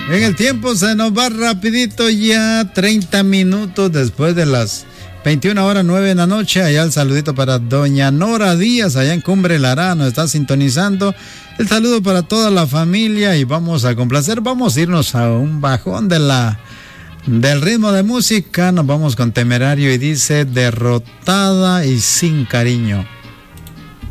En el tiempo se nos va rapidito ya, 30 minutos después de las 21:09 de la noche. Allá el saludito para doña Nora Díaz, allá en Cumbre Lará, nos está sintonizando. El saludo para toda la familia y vamos a complacer, vamos a irnos a un bajón del ritmo de música. Nos vamos con Temerario y dice: derrotada y sin cariño.